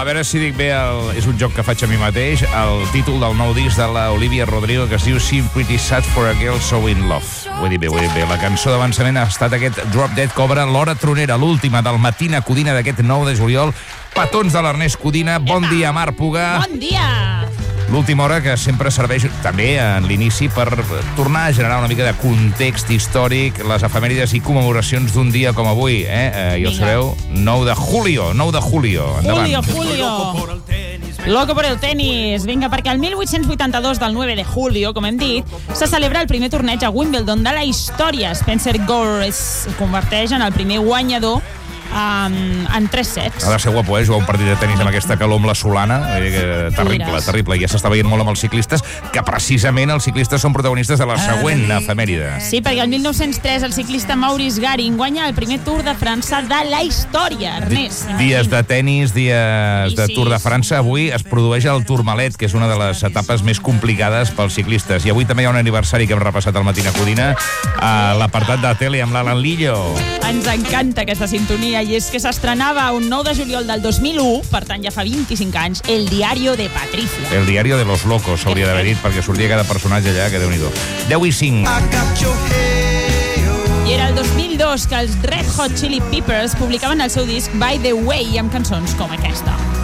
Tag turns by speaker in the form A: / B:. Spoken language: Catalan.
A: veure si dic bé, és un joc que faig a mi mateix, el títol del nou disc de l'Olivia Rodrigo, que es diu "Seem Pretty Sad for a Girl So In Love". Ho he dit bé. La cançó d'avançament ha estat aquest Drop Dead, que obre l'hora tronera, l'última del Matina Codina d'aquest 9 de juliol. Petons de l'Ernest Codina. Bon dia, Mar Puga.
B: Bon dia!
A: L'última hora que sempre serveix també en l'inici per tornar a generar una mica de context històric, les efemèrides i commemoracions d'un dia com avui, ja ho sabeu, 9 de julio. Endavant.
B: Julio. Loco por el tenis. Vinga, perquè el 1882 del 9 de julio, com hem dit, se celebra el primer torneig a Wimbledon de la història. Spencer Gore es converteix en el primer guanyador en 3 sets.
A: Ha de ser guapo, jugar un partit de tenis amb aquesta calor amb la solana. Terrible. Ja s'està veient molt amb els ciclistes, que precisament els ciclistes són protagonistes de la següent efemèride.
B: Sí, perquè el 1903 el ciclista Maurice Garin guanya el primer Tour de França de la història, Ernest.
A: Dies de tenis, dies de Tour de França. Avui es produeix el Tourmalet, que és una de les etapes més complicades pels ciclistes. I avui també hi ha un aniversari que hem repassat al Matina Codina, a l'apartat de tele amb l'Alan Lillo.
B: Ens encanta aquesta sintonia, i és que s'estrenava un 9 de juliol del 2001, per tant ja fa 25 anys, El diario de Patricia.
A: El diario de los locos, s'hauria d'haver dit, perquè sortia cada personatge allà, que Déu-n'hi-do. 10:05.
B: I era el 2002 que els Red Hot Chili Peppers publicaven el seu disc By the Way, amb cançons com aquesta.